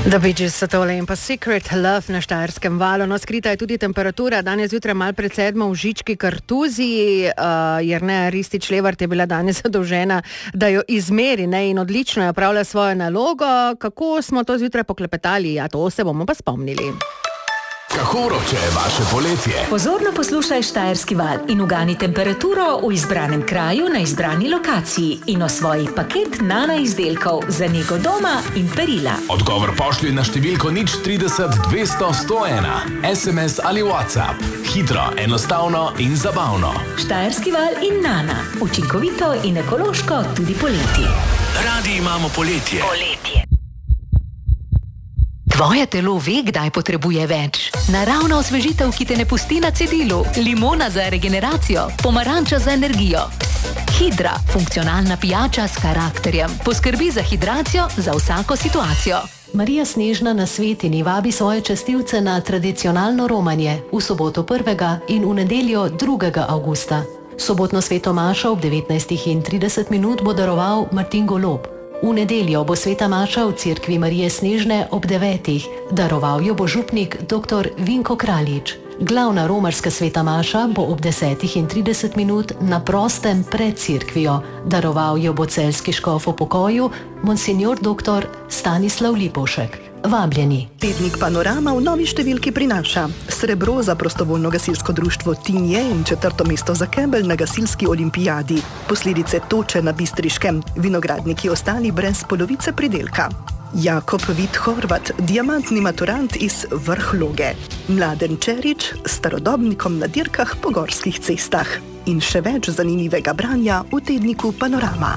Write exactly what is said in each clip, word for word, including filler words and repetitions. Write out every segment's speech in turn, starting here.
The Bee Gees so tole in pa Secret Love na Štajerskem valu. No, skrita je tudi temperatura. Danes zjutraj malo pred sedmo v Žički Kartuziji. Uh, Jerneja Ristič Levart je bila danes zadolžena, da jo izmeri, ne, in odlično je opravila svojo nalogo. Kako smo to zjutraj poklepetali? Ja, to se bomo pa spomnili. Kako vroče je vaše poletje? Pozorno poslušaj Štajerski val in ugani temperaturo v izbranem kraju na izbrani lokaciji in osvoji paket Nana izdelkov za nego doma in perila. Odgovor pošlji na številko nič trideset dvesto sto ena, es em es ali WhatsApp. Hitro, enostavno in zabavno. Štajerski val in Nana. Učinkovito in ekološko tudi poleti. Radi imamo poletje. Poletje. Tvoje telo ve, kdaj potrebuje več. Naravna osvežitev, ki te ne pusti na cedilu. Limona za regeneracijo, pomaranča za energijo. Psst, Hidra, funkcionalna pijača s karakterjem. Poskrbi za hidracijo za vsako situacijo. Marija Snežna na Svetini vabi svoje častilce na tradicionalno romanje v soboto prvega in v nedeljo drugega avgusta. Sobotno sveto mašo ob devetnajstih trideset minut bo daroval Martin Golob. V nedeljo bo sveta maša v cerkvi Marije Snežne ob devetih. Daroval jo bo župnik dr. Vinko Kraljič. Glavna romarska sveta maša bo ob desetih trideset minut na prostem pred cerkvijo. Daroval jo bo celjski škof v pokoju, monsignor dr. Stanislav Lipovšek. Vabljeni. Tednik Panorama v novi številki prinaša srebro za prostovoljno gasilsko društvo Tinje in četrto mesto za Kebelj na gasilski olimpijadi. Posledice toče na Bistriškem, vinogradniki ostali brez polovice pridelka. Jakob Vit Horvat, diamantni maturant iz Vrhloge. Mladen Čerič, starodobnikom na dirkah po gorskih cestah. In še več zanimivega branja v tedniku Panorama.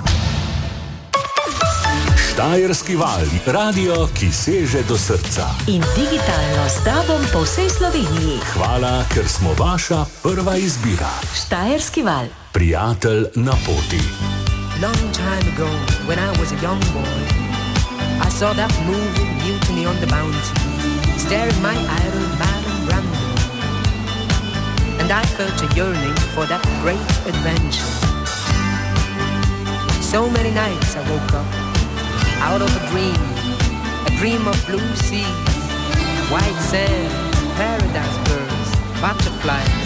Štajerski val, radio, ki seže do srca. In digitalno s tobom po vsej Sloveniji. Hvala, ker smo vaša prva izbira. Štajerski val. Prijatelj na poti. Long time ago, when I was a young boy, I saw that moving mutiny on the bounty, staring my idol, Marlon Brando. And I felt a yearning for that great adventure. So many nights I woke up out of a dream, a dream of blue seas, white sand, paradise birds, butterflies,